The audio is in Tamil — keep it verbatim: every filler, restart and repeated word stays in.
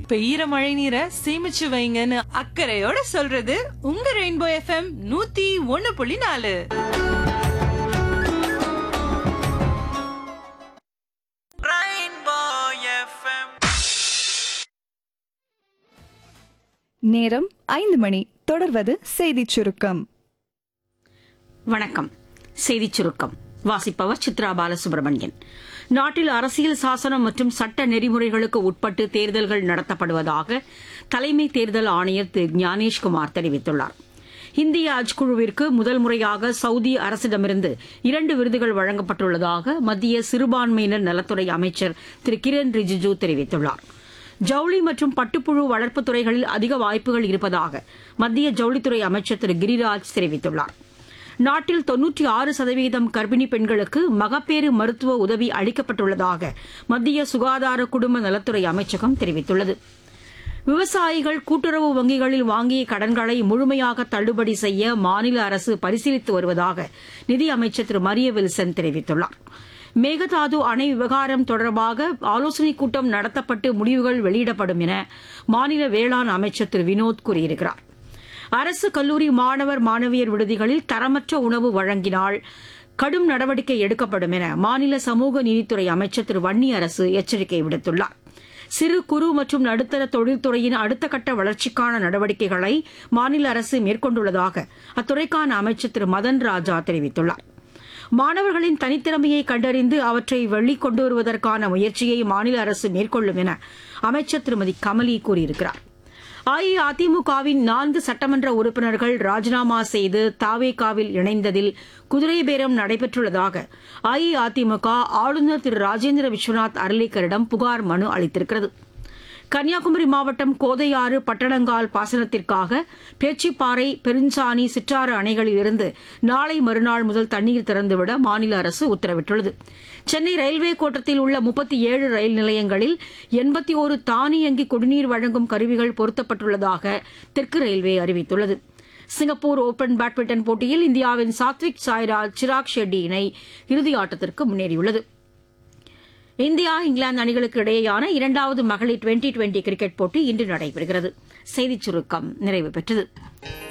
பெய்யற மழை நீரை சேமிச்சு வைங்கன்னு அக்கறையோட சொல்றது உங்க ரெயின்போ எஃப்எம் நூத்தி ஒன்னு புள்ளி நாலு. நேரம் ஐந்து மணி. தொடர்வது செய்திச் சுருக்கம். வணக்கம். செய்திச் சுருக்கம் வாசிப்பவர் சித்ரா பாலசுப்ரமணியன். நாட்டில் அரசியல் சாசனம் மற்றும் சட்ட நெறிமுறைகளுக்கு உட்பட்டு தேர்தல்கள் நடத்தப்படுவதாக தலைமை தேர்தல் ஆணையர் திரு ஞானேஷ்குமார் தெரிவித்துள்ளார். இந்திய ஹஜ் குழுவிற்கு முதல் முறையாக சவுதி அரசிடமிருந்து இரண்டு விருதுகள் வழங்கப்பட்டுள்ளதாக மத்திய சிறுபான்மையினர் நலத்துறை அமைச்சர் திரு கிரண் ரிஜிஜூ தெரிவித்துள்ளார். ஜவுளி மற்றும் பட்டுப்புழு வளர்ப்புத் துறைகளில் அதிக வாய்ப்புகள் இருப்பதாக மத்திய ஜவுளித்துறை அமைச்சர் திரு கிரிராஜ் தெரிவித்துள்ளார். நாட்டில் தொன்னூற்றி ஆறு சதவீதம் கர்ப்பிணி பெண்களுக்கு மகப்பேறு மருத்துவ உதவி அளிக்கப்பட்டுள்ளதாக மத்திய சுகாதார குடும்ப நலத்துறை அமைச்சகம் தெரிவித்துள்ளது. விவசாயிகள் கூட்டுறவு வங்கிகளில் வாங்கிய கடன்களை முழுமையாக தள்ளுபடி செய்ய மாநில அரசு பரிசீலித்து வருவதாக நிதியமைச்சர் திரு மரிய வில்சன் தெரிவித்துள்ளார். மேகதாது அணை விவகாரம் தொடர்பாக ஆலோசனைக் கூட்டம் நடத்தப்பட்டு முடிவுகள் வெளியிடப்படும் என மாநில வேளாண் அமைச்சர் திரு வினோத் கூறியிருக்கிறார். அரசு கல்லூரி மாணவர் மாணவியர் விடுதிகளில் தரமற்ற உணவு வழங்கினால் கடும் நடவடிக்கை எடுக்கப்படும் என மாநில சமூக நீதித்துறை அமைச்சர் திரு வன்னியரசு எச்சரிக்கை விடுத்துள்ளார். சிறு குறு மற்றும் நடுத்தர தொழில்துறையின் அடுத்த கட்ட வளர்ச்சிக்கான நடவடிக்கைகளை மாநில அரசு மேற்கொண்டுள்ளதாக அத்துறைக்கான அமைச்சர் திரு மதன் ராஜா தெரிவித்துள்ளார். மாணவர்களின் தனித்திறமையை கண்டறிந்து அவற்றை வெளிக்கொண்டு வருவதற்கான முயற்சியை மாநில அரசு மேற்கொள்ளும் என அமைச்சர் திருமதி கமலி கூறியிருக்கிறார். அஇஅதிமுகவின் நான்கு சட்டமன்ற உறுப்பினர்கள் ராஜினாமா செய்து தாவேகாவில் இணைந்ததில் குதிரை பேரம் நடைபெற்றுள்ளதாக அஇஅதிமுக ஆளுநர் திரு ராஜேந்திர விஸ்வநாத் அர்லேக்கரிடம் புகார் மனு அளித்திருக்கிறது. கன்னியாகுமரி மாவட்டம் கோதையாறு பட்டணங்கால் பாசனத்திற்காக பேச்சிப்பாறை பெருஞ்சாணி சிற்றாறு அணைகளில் இருந்து நாளை மறுநாள் முதல் தண்ணீர் திறந்துவிட மாநில அரசு உத்தரவிட்டுள்ளது. சென்னை ரயில்வே கோட்டத்தில் உள்ள முப்பத்தி ஏழு ரயில் நிலையங்களில் எண்பத்தி ஒரு தானியங்கி குடிநீர் வழங்கும் கருவிகள் பொருத்தப்பட்டுள்ளதாக தெற்கு ரயில்வே அறிவித்துள்ளது. சிங்கப்பூர் ஓபன் பேட்மிண்டன் போட்டியில் இந்தியாவின் சாத்விக் சாய்ராஜ் சிராக் ஷெட்டி இணை இறுதியாட்டத்திற்கு முன்னேறியுள்ளது. இந்தியா இங்கிலாந்து அணிகளுக்கு இடையேயான இரண்டாவது மகளிர் டுவெண்டி டுவெண்டி கிரிக்கெட் போட்டி இன்று நடைபெறுகிறது. செய்திச் சுருக்கம் நிறைவு பெற்றது.